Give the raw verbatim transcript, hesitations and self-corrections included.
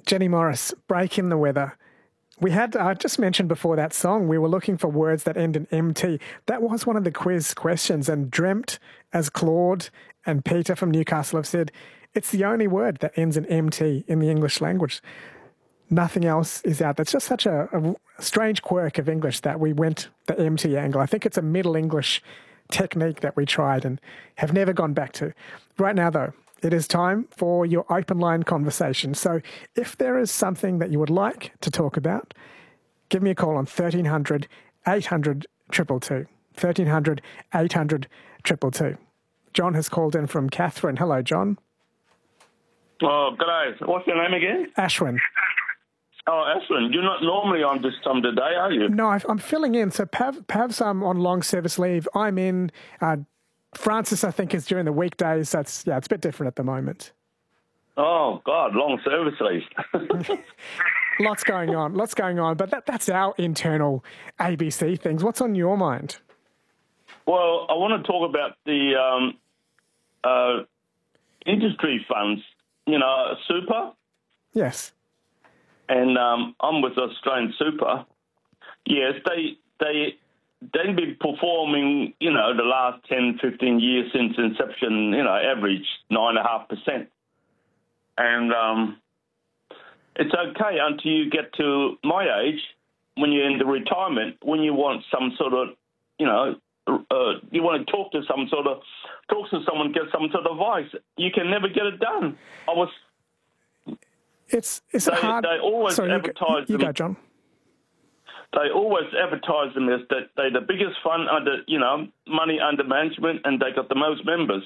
Jenny Morris, Break in the Weather. We had, I just mentioned before that song, we were looking for words that end in M T. That was one of the quiz questions, and Dreamt, as Claude and Peter from Newcastle have said, it's the only word that ends in M T in the English language. Nothing else is out. That's just such a, a strange quirk of English that we went the M T angle. I think it's a Middle English technique that we tried and have never gone back to. Right now, though, it is time for your open line conversation. So if there is something that you would like to talk about, give me a call on thirteen hundred, eight hundred, two two two. thirteen hundred, eight hundred, two two two. John has called in from Catherine. Hello, John. Oh, g'day. What's your name again? Ashwin. Oh, Ashwin. You're not normally on this time of the day, are you? No, I'm filling in. So Pav, Pav's um, on long service leave. I'm in. Uh, Francis, I think, is during the weekdays. That's, yeah, it's a bit different at the moment. Oh, God, long service leave. Lots going on, lots going on. But that, that's our internal A B C things. What's on your mind? Well, I want to talk about the um, uh, industry funds, you know, super. Yes. And um, I'm with Australian Super. Yes, they they they've been performing, you know, the last ten, fifteen years since inception, you know, average nine point five percent. And um, it's okay until you get to my age, when you're in the retirement, when you want some sort of, you know, uh, you want to talk to some sort of, talk to someone, get some sort of advice. You can never get it done. I was... It's it's they, hard. They always Sorry, advertise you, you them. go, John. They always advertise them as that they're the biggest fund under, you know, money under management, and they got the most members.